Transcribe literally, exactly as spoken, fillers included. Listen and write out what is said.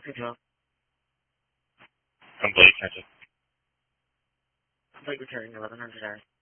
three twelve. Complete, gotcha. Complete return, eleven hundred hours.